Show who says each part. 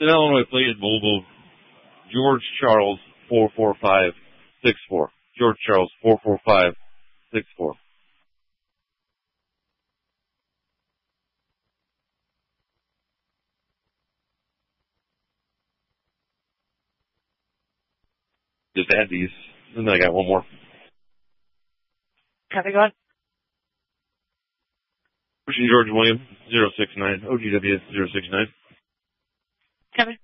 Speaker 1: It's an Illinois plated Volvo, George Charles 44564. George Charles 44564. Just add these, and then I got one more.
Speaker 2: Copy, go on.
Speaker 1: Pushing George William 069, OGW 069.
Speaker 2: Copy.